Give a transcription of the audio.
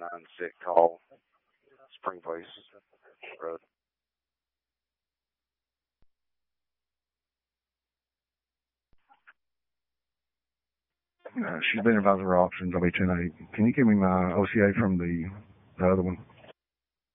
596 call, Spring Place Road. She's been advised of her options. I'll be 10-8. Can you give me my OCA from the other one?